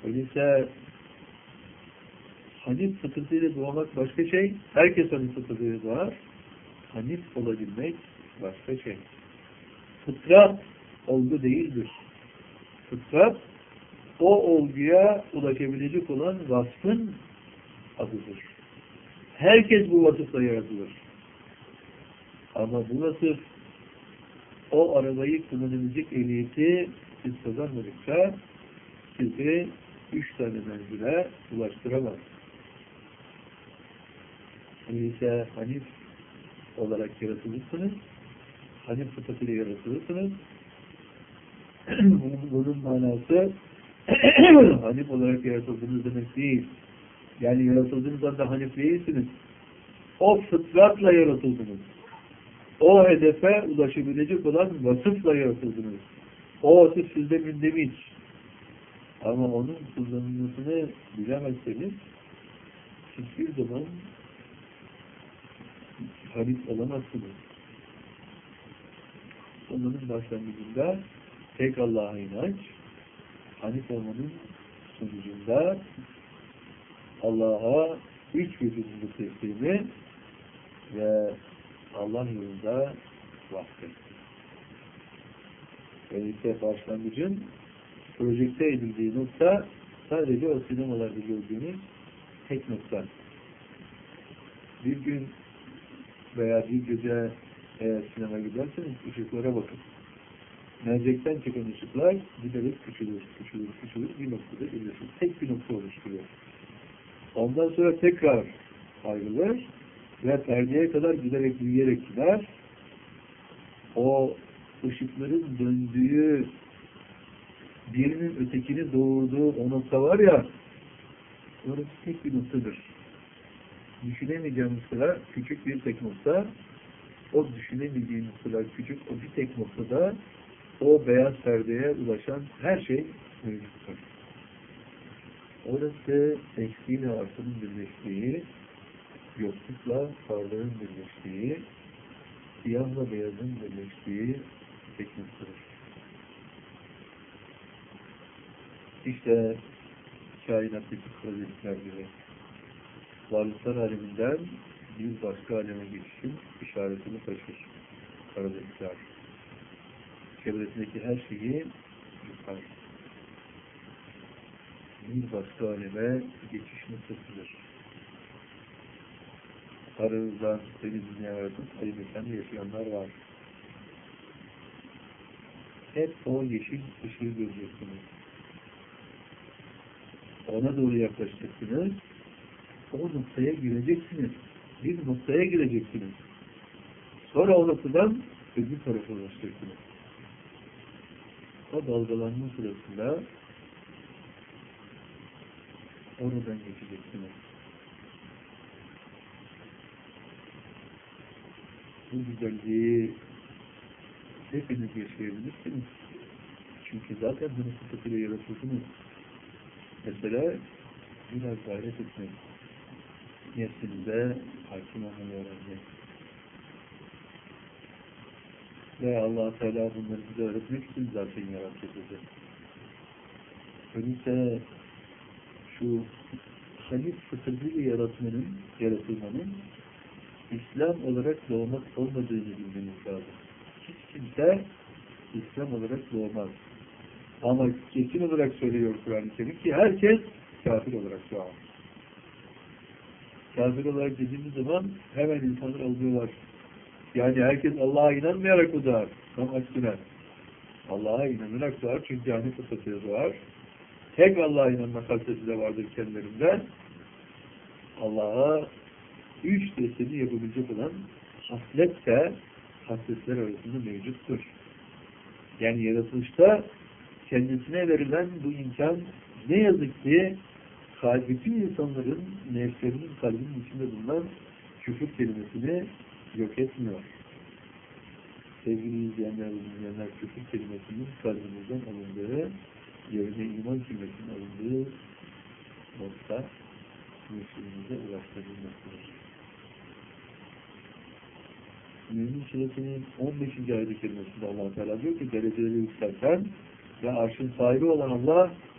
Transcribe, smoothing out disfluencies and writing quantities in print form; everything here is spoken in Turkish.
Öyleyse Hanif fıtratıyla doğmak başka şey. Herkes Hanif fıtratıyla doğar. Hanif olabilmek başka şey. Fıtrat olgu değildir. Fıtrat o olguya ulaşabilecek olan vasfın adıdır. Herkes bu vasıfla yaratılır. Ama bu vasıf o arabayı kullanabilecek ehliyeti siz kazanmadıkça sizi 3 tane menzile ulaştıramaz. Öyleyse Hanif olarak yaratılırsınız. Hanif fıtratıyla yaratılırsınız. Bunun manası Hanif olarak yaratıldınız demek değil. Yani yaratıldığınız anda Hanif değilsiniz. O fıtratla yaratıldınız. O hedefe ulaşabilecek olan vasıfla yaratıldınız. O vasıf sizde mündemiş. Ama onun kullanılmasını bilemezseniz hiçbir zaman Hanif olamazsınız. Onların başlangıcında tek Allah'a inanç, Hanif olmanın sonucunda Allah'a üç vücudunu teslimi ve Allah yolunda vakfı. Öyleyse başlangıcın projekte edildiği nokta sadece o sinemalarda gördüğünüz tek nokta. Bir gün veya bir gece eğer sinemaya giderseniz ışıklara bakın. Mercekten çıkan ışıklar giderek küçülür bir noktada birleşir. Tek bir nokta oluşturuyor. Ondan sonra tekrar ayrılır ve perdeye kadar giderek büyüyerek gider. O ışıkların döndüğü birinin ötekini doğurduğu o nokta var ya, orası tek bir noktadır. Düşünemeyeceğimiz kadar küçük bir tek nokta, o düşünemeyeceğimiz kadar küçük o bir tek noktada o beyaz perdeye ulaşan her şey mevcuttur. Orası eksiyle artının birleştiği, yoklukla varlığın birleştiği, siyahla beyazın birleştiği tek noktadır. İşte kainattaki kurabiyelikler gibi varlıklar aleminden bir başka aleme geçişin işaretini taşır. Karadelikler. Çevresindeki her şeyi yıkar. Bir başka aleme geçiş noktasıdır. Aranızdan deniz dünyalardan sayı mekanda yaşayanlar var. Hep o yeşil ışığı göreceksiniz. Ona doğru yaklaşacaksınız. O noktaya gireceksiniz. Bir noktaya gireceksiniz. Sonra o noktadan öbür tarafa ulaşacaksınız. O dalgalanma sırasında oradan geçeceksiniz. Bu güzelliği hepiniz yaşayabilirsiniz. Çünkü zaten bunu sıfatıyla yaratıldınız. Mesela biraz gayret etmek. Nefsinize hakim olmayı öğrenmek. Ve Allah-u Teala bunları bize öğretmek için zaten yarattı bizi. Öyleyse şu Hanif fıtratıyla yaratılmanın İslam olarak doğmak olmadığını bilmeniz lazım. Hiç kimse İslam olarak doğmaz. Ama kesin olarak söylüyor Kur'an-ı Kerim ki herkes kafir olarak doğar. Kafir olarak dediğimiz zaman hemen insanlar algılıyorlar. Yani herkes Allah'a inanmayarak mı doğar? Tam aksine. Allah'a inanarak doğar çünkü Hanif fıtratıyla doğar. Tek Allah'a inanma hasreti de vardır kendilerinde. Allah'a üç desteni yapabilecek olan haslet de hasletler arasında mevcuttur. Yani yaratılışta kendisine verilen bu imkan ne yazık ki bütün insanların nefslerinin kalbinin içinde bulunan küfür kelimesini yok etmiyor. Sevgili izleyenler ve dinleyenler, küfür kelimesinin kalbimizden alındığı, yerine iman kelimesinin alındığı nokta nefsimize ulaştırılmaktadır. Mümin Suresinin 15. ayet-i kerimesinde Allah-u Teala diyor ki dereceleri yükselten ve arşın sahibi olan Allah